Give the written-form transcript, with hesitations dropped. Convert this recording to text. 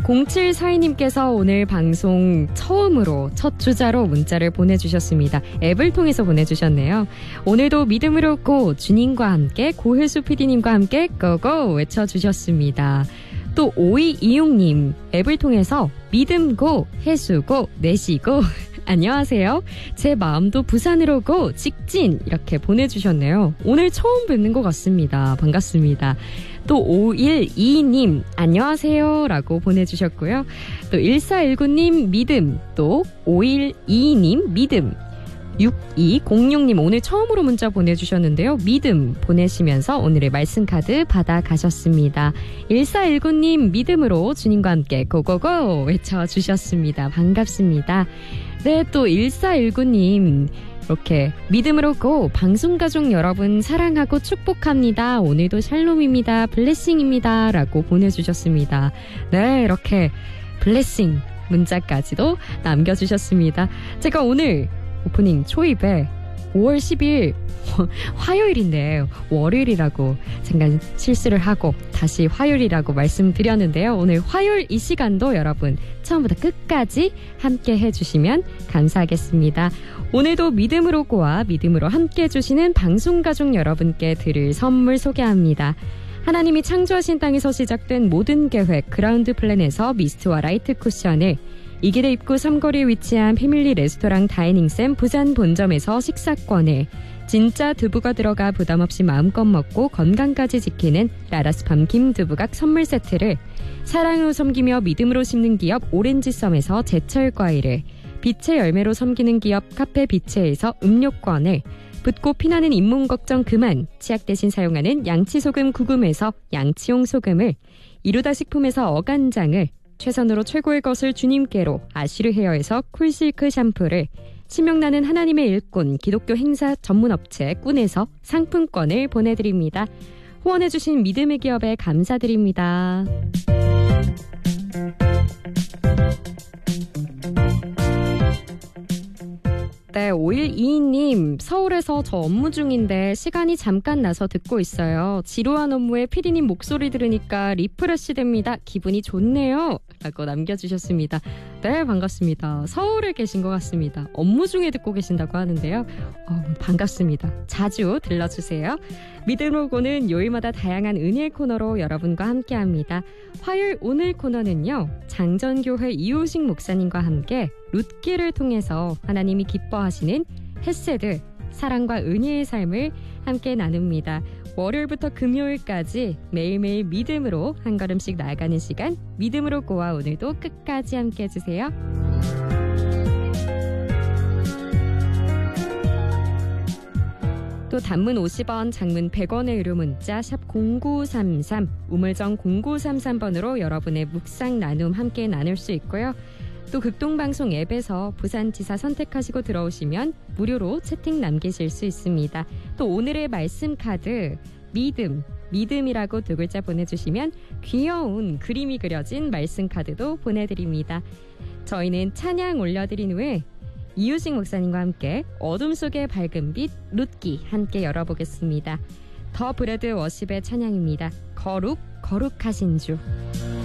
0742님께서 오늘 방송 처음으로 첫 주자로 문자를 보내주셨습니다. 앱을 통해서 보내주셨네요. 오늘도 믿음으로 고, 주님과 함께, 고혜수 PD님과 함께 고고 외쳐주셨습니다. 또 5226님 앱을 통해서 믿음 고, 혜수 고, 내시 고 안녕하세요. 제 마음도 부산으로 고, 직진 이렇게 보내주셨네요. 오늘 처음 뵙는 것 같습니다. 반갑습니다. 또 5122님 안녕하세요 라고 보내주셨고요. 또 1419님 믿음, 또 5122님 믿음, 6206님 오늘 처음으로 문자 보내주셨는데요. 믿음 보내시면서 오늘의 말씀 카드 받아가셨습니다. 1419님 믿음으로 주님과 함께 고고고 외쳐주셨습니다. 반갑습니다. 네, 또 1419님 이렇게 믿음으로 고, 방송가족 여러분 사랑하고 축복합니다. 오늘도 샬롬입니다. 블레싱입니다. 라고 보내주셨습니다. 네, 이렇게 블레싱 문자까지도 남겨주셨습니다. 제가 오늘 오프닝 초입에 5월 10일 화요일인데 월요일이라고 잠깐 실수를 하고 다시 화요일이라고 말씀드렸는데요. 오늘 화요일 이 시간도 여러분 처음부터 끝까지 함께 해주시면 감사하겠습니다. 오늘도 믿음으로 고와 믿음으로 함께 해주시는 방송가족 여러분께 드릴 선물 소개합니다. 하나님이 창조하신 땅에서 시작된 모든 계획 그라운드 플랜에서 미스트와 라이트 쿠션을, 이길의 입구 3거리에 위치한 패밀리 레스토랑 다이닝샘 부산 본점에서 식사권을, 진짜 두부가 들어가 부담없이 마음껏 먹고 건강까지 지키는 라라스팜 김두부각 선물 세트를, 사랑으로 섬기며 믿음으로 심는 기업 오렌지썸에서 제철 과일을, 빛의 열매로 섬기는 기업 카페 비체에서 음료권을, 붓고 피나는 잇몸 걱정 그만 치약 대신 사용하는 양치소금 구금에서 양치용 소금을, 이루다 식품에서 어간장을, 최선으로 최고의 것을 주님께로 아쉬르 헤어에서 쿨실크 샴푸를, 신명나는 하나님의 일꾼 기독교 행사 전문업체 꾼에서 상품권을 보내드립니다. 후원해주신 믿음의 기업에 감사드립니다. 네, 5122님 서울에서 저 업무 중인데 시간이 잠깐 나서 듣고 있어요. 지루한 업무에 피디님 목소리 들으니까 리프레시 됩니다. 기분이 좋네요 라고 남겨주셨습니다. 네, 반갑습니다. 서울에 계신 것 같습니다. 업무 중에 듣고 계신다고 하는데요. 반갑습니다. 자주 들러주세요. 믿음으로 고는 요일마다 다양한 은혜의 코너로 여러분과 함께합니다. 화요일 오늘 코너는요, 장전교회 이호식 목사님과 함께 룻기를 통해서 하나님이 기뻐하시는 헤세드, 사랑과 은혜의 삶을 함께 나눕니다. 월요일부터 금요일까지 매일매일 믿음으로 한 걸음씩 나아가는 시간, 믿음으로 고와 오늘도 끝까지 함께 해주세요. 또 단문 50원, 장문 100원의 유료 문자 샵 0933, 우물정 0933번으로 여러분의 묵상 나눔 함께 나눌 수 있고요. 또 극동방송 앱에서 부산지사 선택하시고 들어오시면 무료로 채팅 남기실 수 있습니다. 또 오늘의 말씀 카드 믿음이라고 두 글자 보내주시면 귀여운 그림이 그려진 말씀 카드도 보내드립니다. 저희는 찬양 올려드린 후에 이유식 목사님과 함께 어둠 속의 밝은 빛 룻기 함께 열어보겠습니다. 더 브레드 워십의 찬양입니다. 거룩하신 주.